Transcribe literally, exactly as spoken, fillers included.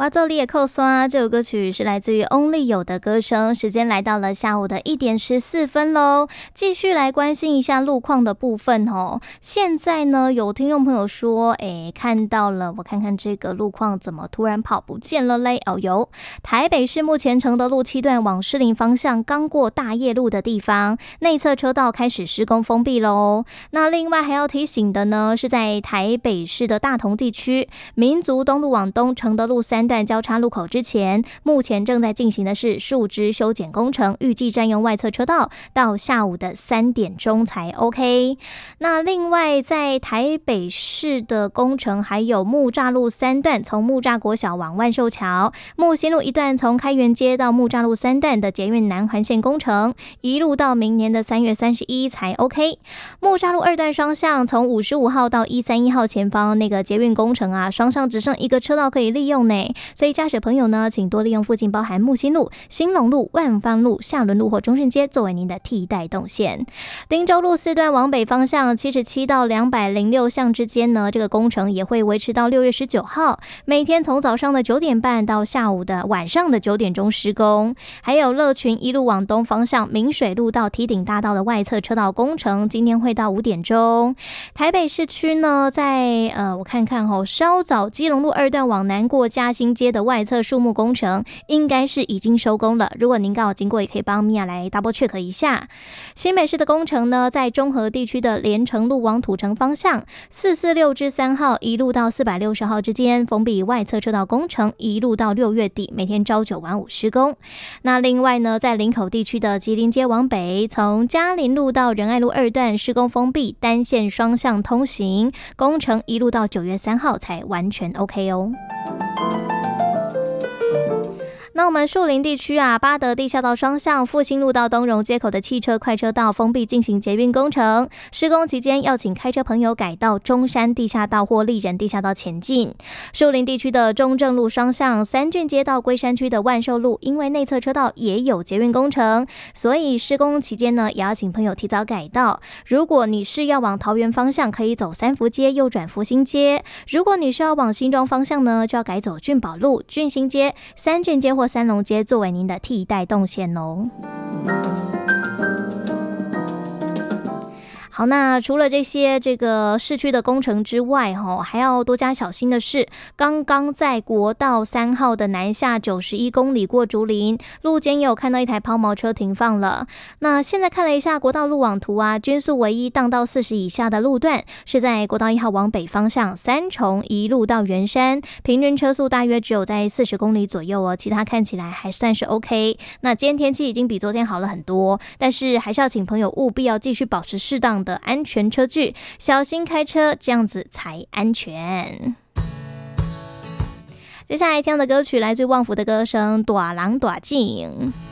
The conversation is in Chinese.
哇，奏力也扣刷，这首歌曲是来自于翁立友的歌声。时间来到了下午的一点十四分喽，继续来关心一下路况的部分哦。现在呢，有听众朋友说，哎，看到了，我看看这个路况怎么突然跑不见了嘞？哦，有台北市目前承德路七段往士林方向，刚过大业路的地方，内侧车道开始施工封闭喽。那另外还要提醒的呢，是在台北市的大同地区，民族东路往东承德路三段交叉路口之前，目前正在进行的是树枝修剪工程，预计占用外侧车道到下午的三点钟才 OK。 那另外在台北市的工程还有木栅路三段，从木栅国小往万寿桥，木新路一段从开元街到木栅路三段的捷运南环线工程，一路到明年的三月三十一才 OK。 木栅路二段双向从五十五号到一三一号前方那个捷运工程啊，双向只剩一个车道可以利用呢，所以驾驶朋友呢，请多利用附近包含木星路、兴隆路、万方路、下仑路或中正街作为您的替代动线。汀州路四段往北方向七十七到两百零六巷之间呢，这个工程也会维持到六月十九号，每天从早上的九点半到下午的晚上的九点钟施工。还有乐群一路往东方向明水路到梯顶大道的外侧车道工程，今天会到五点钟。台北市区呢，在呃我看看哦，稍早基隆路二段往南过嘉兴街的外侧树木工程应该是已经收工了，如果您刚好经过，也可以帮米娅来 double check 一下。新北市的工程呢，在中和地区的连城路往土城方向四四六至三号一路到四百六十号之间封闭外侧车道工程，一路到六月底，每天朝九晚五施工。那另外呢，在林口地区的吉林街往北，从嘉林路到仁爱路二段施工封闭，单线双向通行，工程一路到九月三号才完全 OK 哦。那我们树林地区啊，八德地下道双向复兴路到东荣街口的汽车快车道封闭进行捷运工程，施工期间要请开车朋友改到中山地下道或丽人地下道前进。树林地区的中正路双向三郡街到龟山区的万寿路，因为内侧车道也有捷运工程，所以施工期间呢，也要请朋友提早改道。如果你是要往桃园方向，可以走三福街右转福兴街；如果你是要往新庄方向呢，就要改走俊宝路、俊兴街、三郡街或三龙街作为您的替代动线哦。好，那除了这些这个市区的工程之外，还要多加小心的是，刚刚在国道三号的南下九十一公里过竹林路间也有看到一台抛锚车停放了。那现在看了一下国道路网图啊，均速唯一荡到四十以下的路段是在国道一号往北方向三重一路到圆山，平均车速大约只有在四十公里左右哦，其他看起来还算是 OK。 那今天天气已经比昨天好了很多，但是还是要请朋友务必要继续保持适当的安全车距，小心开车，这样子才安全。接下来听的歌曲来自旺福的歌声《大人大景》。